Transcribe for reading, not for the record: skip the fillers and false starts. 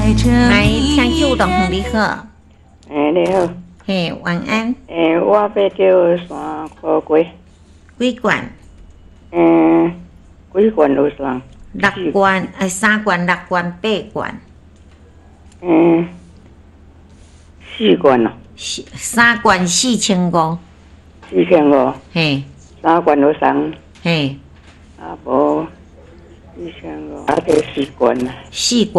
来，听久长你好， 你好， 嘿，晚安。 我要叫山科龟， 几罐？ 几罐有上 6罐，3罐、6罐、8罐。 4罐咯 ，3罐4500。 4500， 嘿， 3罐有上， 嘿， 无4500，第4罐啦。 4罐。